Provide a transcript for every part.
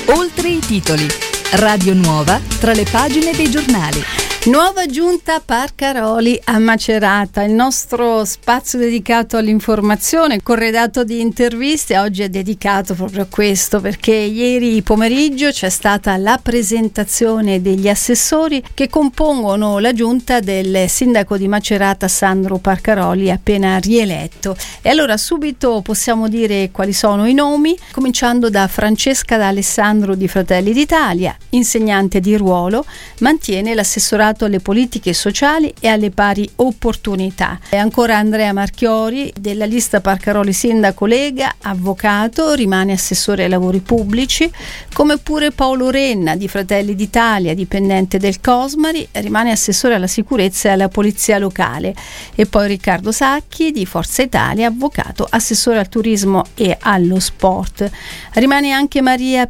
Oltre i titoli. Radio Nuova tra le pagine dei giornali. Nuova giunta Parcaroli a Macerata, il nostro spazio dedicato all'informazione, corredato di interviste. Oggi è dedicato proprio a questo, perché ieri pomeriggio c'è stata la presentazione degli assessori che compongono la giunta del sindaco di Macerata Sandro Parcaroli, appena rieletto. E allora subito possiamo dire quali sono i nomi, cominciando da Francesca D'Alessandro di Fratelli d'Italia, insegnante di ruolo, mantiene l'assessorato alle politiche sociali e alle pari opportunità. E ancora Andrea Marchiori della lista Parcaroli Sindaco Lega, avvocato, rimane assessore ai lavori pubblici, come pure Paolo Renna di Fratelli d'Italia, dipendente del Cosmari, rimane assessore alla sicurezza e alla polizia locale. E poi Riccardo Sacchi di Forza Italia, avvocato, assessore al turismo e allo sport. Rimane anche Maria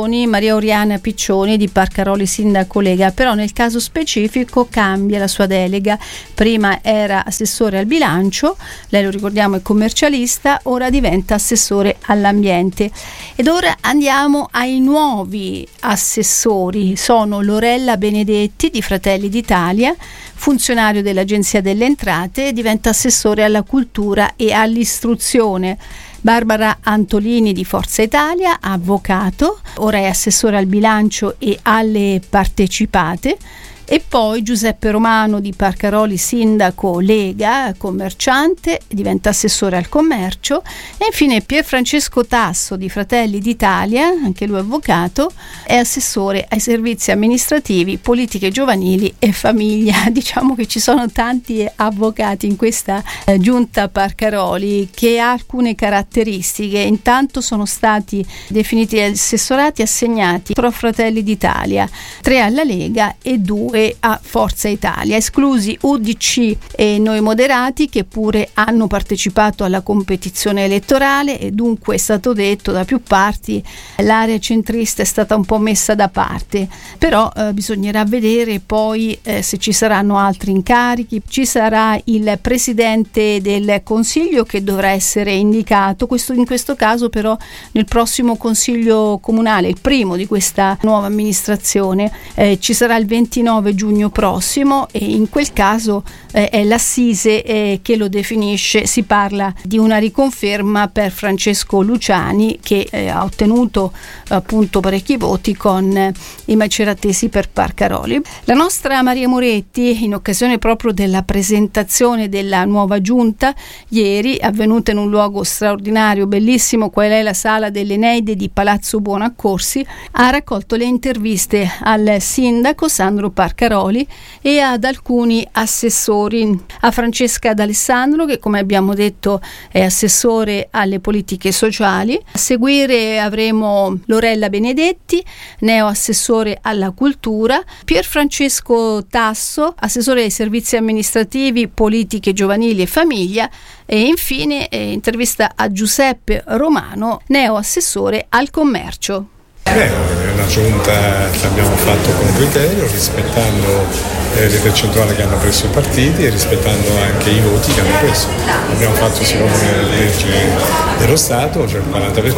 Oriana Piccioni di Parcaroli Sindaco Lega, però nel caso specifico cambia la sua delega. Prima era assessore al bilancio, lei lo ricordiamo è commercialista, ora diventa assessore all'ambiente. Ed ora andiamo ai nuovi assessori. Sono Lorella Benedetti di Fratelli d'Italia, funzionario dell'Agenzia delle Entrate, diventa assessore alla cultura e all'istruzione. Barbara Antolini di Forza Italia, avvocato, ora è assessore al bilancio e alle partecipate. E poi Giuseppe Romano di Parcaroli Sindaco Lega, commerciante, diventa assessore al commercio. E infine Pierfrancesco Tasso di Fratelli d'Italia, anche lui avvocato, è assessore ai servizi amministrativi, politiche giovanili e famiglia. Diciamo che ci sono tanti avvocati in questa giunta Parcaroli, che ha alcune caratteristiche. Intanto sono stati definiti assessorati assegnati pro Fratelli d'Italia, 3 alla Lega e 2 a Forza Italia, esclusi UDC e Noi Moderati, che pure hanno partecipato alla competizione elettorale, e dunque è stato detto da più parti l'area centrista è stata un po' messa da parte. Però bisognerà vedere poi se ci saranno altri incarichi. Ci sarà il presidente del consiglio che dovrà essere indicato, in questo caso però nel prossimo consiglio comunale, il primo di questa nuova amministrazione. Ci sarà il 29 giugno prossimo, e in quel caso è l'Assise che lo definisce. Si parla di una riconferma per Francesco Luciani, che ha ottenuto appunto parecchi voti con i maceratesi per Parcaroli. La nostra Maria Moretti, in occasione proprio della presentazione della nuova giunta, ieri avvenuta in un luogo straordinario, bellissimo, qual è la sala delle Eneide di Palazzo Buonaccorsi, ha raccolto le interviste al sindaco Sandro Parcaroli e ad alcuni assessori. A Francesca D'Alessandro, che come abbiamo detto è assessore alle politiche sociali. A seguire avremo Lorella Benedetti, neo assessore alla cultura, Pierfrancesco Tasso, assessore ai servizi amministrativi, politiche giovanili e famiglia, e infine intervista a Giuseppe Romano, neo assessore al commercio. È una giunta che abbiamo fatto con criterio, rispettando le percentuali che hanno preso i partiti e rispettando anche i voti che hanno preso. Abbiamo fatto secondo le leggi dello Stato, cioè il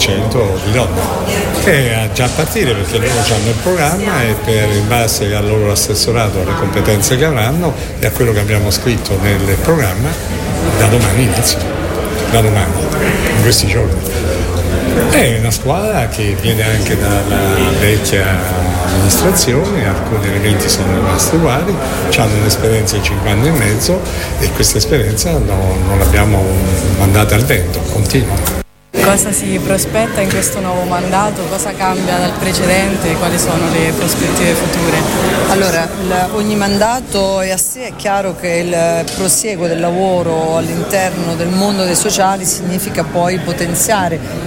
40% di donne. E a già partire, perché loro hanno il programma, e in base al loro assessorato, alle competenze che avranno e a quello che abbiamo scritto nel programma, da domani inizio. Da domani, in questi giorni. È una squadra che viene anche dalla vecchia amministrazione, alcuni elementi sono rimasti uguali, hanno un'esperienza di 5 anni e mezzo, e questa esperienza non l'abbiamo mandata al vento, continua. Cosa si prospetta in questo nuovo mandato? Cosa cambia dal precedente? Quali sono le prospettive future? Allora, ogni mandato è a sé. È chiaro che il prosieguo del lavoro all'interno del mondo dei sociali significa poi potenziare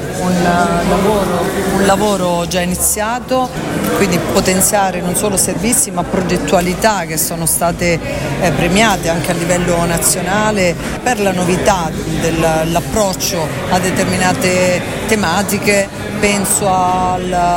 un lavoro già iniziato, quindi potenziare non solo servizi ma progettualità che sono state premiate anche a livello nazionale per la novità dell'approccio a determinate tematiche. Penso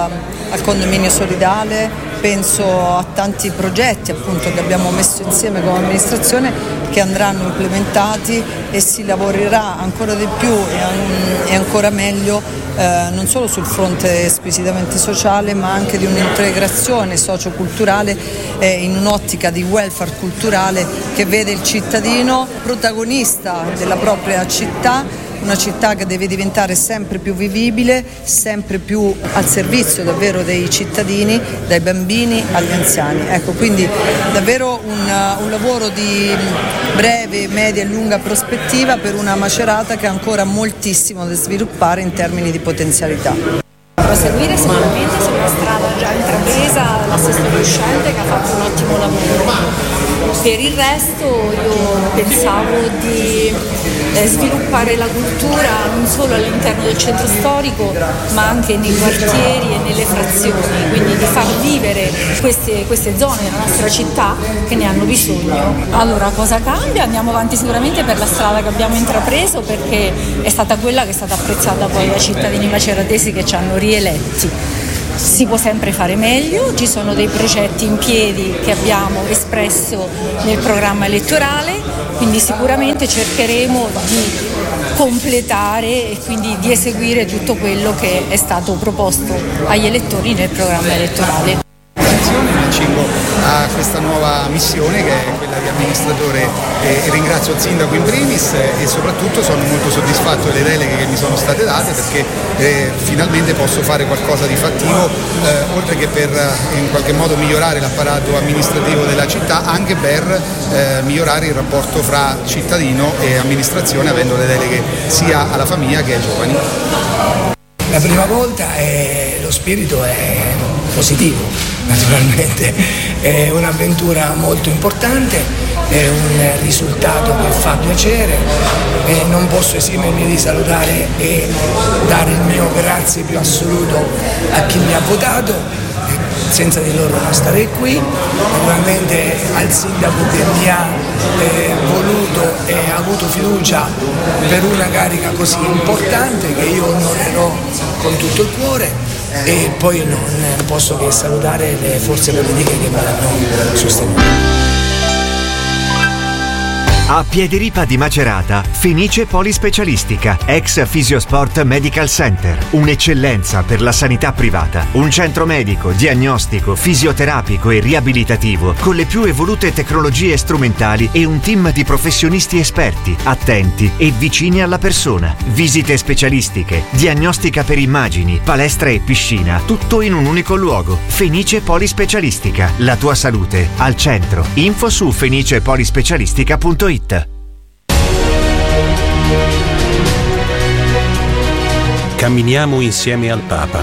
al condominio solidale, penso a tanti progetti appunto che abbiamo messo insieme come amministrazione che andranno implementati e si lavorerà ancora di più e ancora meglio non solo sul fronte squisitamente sociale ma anche di un'integrazione socioculturale in un'ottica di welfare culturale che vede il cittadino protagonista della propria città, una città che deve diventare sempre più vivibile, sempre più al servizio davvero dei cittadini, dai bambini agli anziani. Ecco, quindi davvero un lavoro di breve, media e lunga prospettiva per una Macerata che ha ancora moltissimo da sviluppare in termini di potenzialità. Proseguire sicuramente su una strada già intrapresa dall'assessore uscente che ha fatto un ottimo lavoro. Per il resto io pensavo di sviluppare la cultura non solo all'interno del centro storico ma anche nei quartieri e nelle frazioni, quindi di far vivere queste zone della nostra città che ne hanno bisogno. Allora cosa cambia? Andiamo avanti sicuramente per la strada che abbiamo intrapreso perché è stata quella che è stata apprezzata poi dai cittadini maceratesi che ci hanno rieletti. Si può sempre fare meglio, ci sono dei progetti in piedi che abbiamo espresso nel programma elettorale, quindi sicuramente cercheremo di completare e quindi di eseguire tutto quello che è stato proposto agli elettori nel programma elettorale. Mi accingo a questa nuova missione che è quella di amministratore e ringrazio il sindaco in primis e soprattutto sono molto soddisfatto delle deleghe che mi sono state date perché finalmente posso fare qualcosa di fattivo oltre che per in qualche modo migliorare l'apparato amministrativo della città, anche per migliorare il rapporto fra cittadino e amministrazione avendo le deleghe sia alla famiglia che ai giovani. La prima volta lo spirito è positivo, naturalmente, è un'avventura molto importante, è un risultato che fa piacere e non posso esimermi di salutare e dare il mio grazie più assoluto a chi mi ha votato, senza di loro non starei qui, naturalmente al sindaco che mi ha voluto e ha avuto fiducia per una carica così importante che io onorerò con tutto il cuore. E poi non posso che salutare le forze politiche che mi hanno sostenuto. A Piediripa di Macerata, Fenice Polispecialistica, ex Fisiosport Medical Center, un'eccellenza per la sanità privata, un centro medico, diagnostico, fisioterapico e riabilitativo con le più evolute tecnologie strumentali e un team di professionisti esperti, attenti e vicini alla persona. Visite specialistiche, diagnostica per immagini, palestra e piscina, tutto in un unico luogo. Fenice Polispecialistica, la tua salute al centro. Info su fenicepolispecialistica.it. Camminiamo insieme al Papa.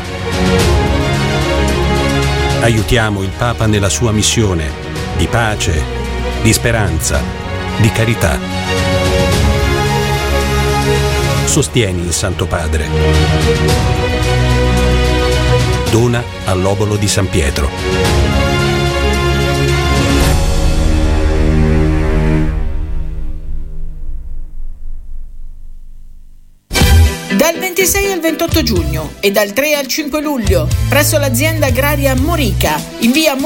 Aiutiamo il Papa nella sua missione di pace, di speranza, di carità. Sostieni il Santo Padre. Dona all'Obolo di San Pietro. Dal 26 al 28 giugno e dal 3 al 5 luglio presso l'azienda agraria Morica in via